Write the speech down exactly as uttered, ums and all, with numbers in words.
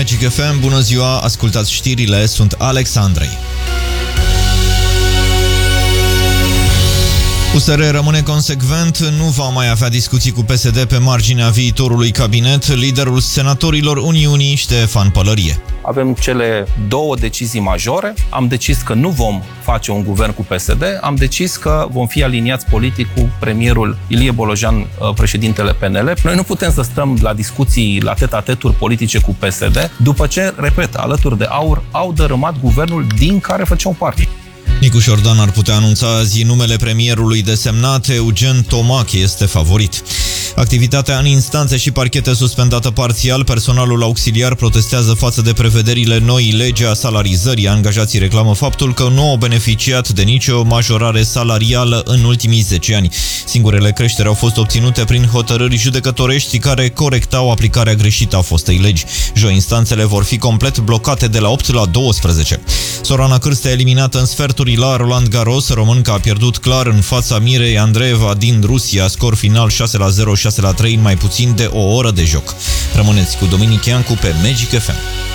Magic F M, bună ziua, ascultați știrile, sunt Alex Andrei. U S R rămâne consecvent, nu va mai avea discuții cu P S D pe marginea viitorului cabinet. Liderul senatorilor Uniunii, Ștefan Pălărie. Avem cele două decizii majore. Am decis că nu vom face un guvern cu P S D, am decis că vom fi aliniați politic cu premierul Ilie Bolojan, președintele P N L. Noi nu putem să stăm la discuții, la tet-a-teturi politice cu P S D, după ce, repet, alături de AUR au dărâmat guvernul din care făceau parte. Nicu Șordan ar putea anunța azi numele premierului desemnat. Eugen Tomache este favorit. Activitatea în instanțe și parchete suspendată parțial. Personalul auxiliar protestează față de prevederile noii legi a salarizării. Angajații reclamă faptul că nu au beneficiat de nicio majorare salarială în ultimii zece ani. Singurele creșteri au fost obținute prin hotărâri judecătorești care corectau aplicarea greșită a fostei legi. Joi, instanțele vor fi complet blocate de la opt la douăsprezece. Sorana Cârstea eliminată în sferturi la Roland Garros. Românca a pierdut clar în fața Mirei Andreeva din Rusia. Scor final șase la zero, șase la trei în mai puțin de o oră de joc. Rămâneți cu Dominic Iancu pe Magic F M.